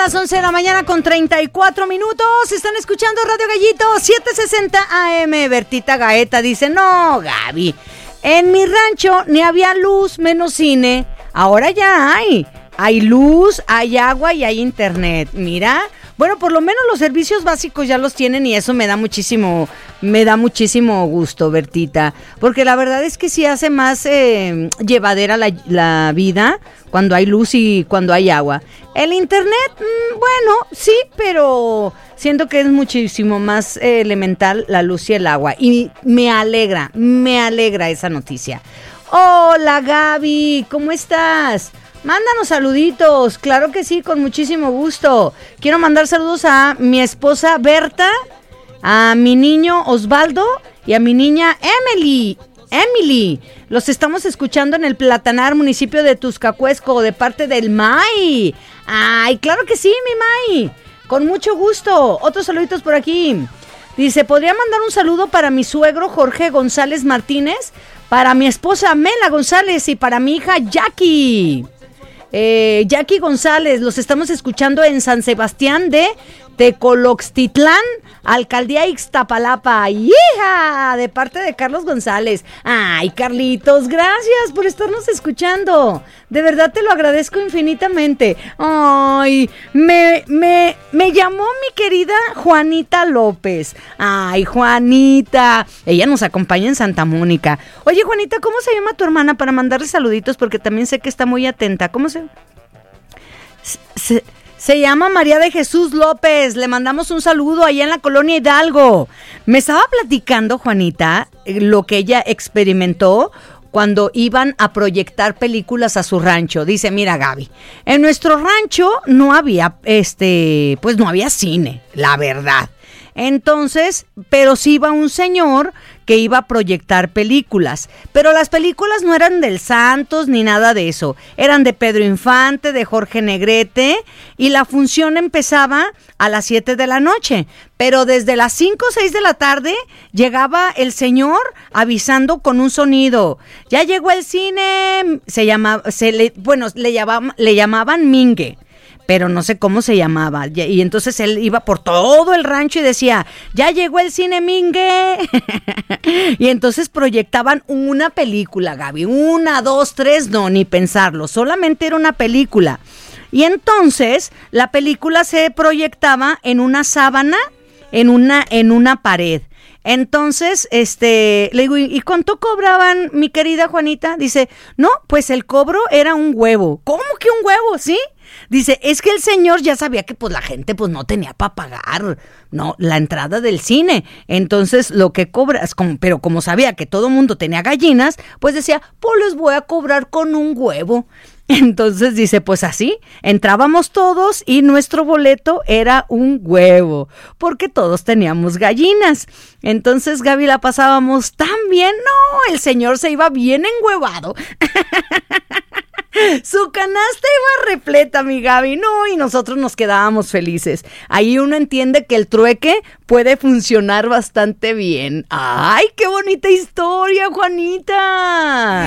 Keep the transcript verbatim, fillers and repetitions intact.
las once de la mañana con treinta y cuatro minutos. Están escuchando Radio Gallito setecientos sesenta A M. Bertita Gaeta dice, no, Gaby, en mi rancho ni había luz menos cine. Ahora ya hay. Hay luz, hay agua y hay internet. Mira, bueno, por lo menos los servicios básicos ya los tienen y eso me da muchísimo, me da muchísimo gusto, Bertita. Porque la verdad es que sí hace más eh, llevadera la, la vida cuando hay luz y cuando hay agua. El internet, mmm, bueno, sí, pero siento que es muchísimo más eh, elemental la luz y el agua. Y me alegra, me alegra esa noticia. Hola, Gaby, ¿cómo estás? Mándanos saluditos, claro que sí, con muchísimo gusto. Quiero mandar saludos a mi esposa Berta, a mi niño Osvaldo y a mi niña Emily. Emily, los estamos escuchando en el Platanar, municipio de Tuscacuesco, de parte del May. Ay, claro que sí, mi May, con mucho gusto. Otros saluditos por aquí. Dice, ¿podría mandar un saludo para mi suegro Jorge González Martínez? Para mi esposa Mela González y para mi hija Jackie. Eh, Jackie González, los estamos escuchando en San Sebastián de Tecoloxtitlán, Alcaldía Ixtapalapa. ¡Hija! De parte de Carlos González. Ay, Carlitos, gracias por estarnos escuchando. De verdad te lo agradezco infinitamente. Ay, me, me, me llamó mi querida Juanita López. Ay, Juanita. Ella nos acompaña en Santa Mónica. Oye, Juanita, ¿cómo se llama tu hermana para mandarle saluditos? Porque también sé que está muy atenta. ¿Cómo se...? Se... Se llama María de Jesús López, le mandamos un saludo allá en la colonia Hidalgo. Me estaba platicando, Juanita, lo que ella experimentó cuando iban a proyectar películas a su rancho. Dice, mira, Gaby, en nuestro rancho no había, este, pues no había cine, la verdad. Entonces, pero sí iba un señor que iba a proyectar películas, pero las películas no eran del Santos ni nada de eso, eran de Pedro Infante, de Jorge Negrete, y la función empezaba a las siete de la noche, pero desde las cinco o seis de la tarde llegaba el señor avisando con un sonido, ya llegó el cine, se llamaba, se le, bueno, le llamaban, le llamaban Mingue, pero no sé cómo se llamaba, y entonces él iba por todo el rancho y decía, ya llegó el cine Mingue, y entonces proyectaban una película, Gaby, una, dos, tres, no, ni pensarlo, solamente era una película, y entonces la película se proyectaba en una sábana, en una, en una pared. Entonces, este, le digo, ¿y cuánto cobraban, mi querida Juanita? Dice, no, pues el cobro era un huevo. ¿Cómo que un huevo? ¿Sí? Dice, es que el señor ya sabía que pues la gente pues no tenía para pagar, no, la entrada del cine. Entonces, lo que cobras, como, pero como sabía que todo mundo tenía gallinas, pues decía, pues les voy a cobrar con un huevo. Entonces dice, pues así, entrábamos todos y nuestro boleto era un huevo, porque todos teníamos gallinas. Entonces, Gaby, la pasábamos tan bien, no, el señor se iba bien enhuevado. Su canasta iba repleta, mi Gaby, no, y nosotros nos quedábamos felices. Ahí uno entiende que el trueque puede funcionar bastante bien. ¡Ay, qué bonita historia, Juanita!